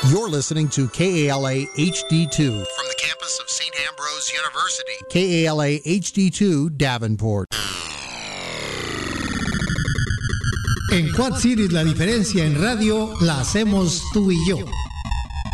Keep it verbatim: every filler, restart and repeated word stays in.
You're listening to K A L A H D two from the campus of Saint Ambrose University. K A L A H D two Davenport. En Quad Cities la diferencia en radio la hacemos tú y yo.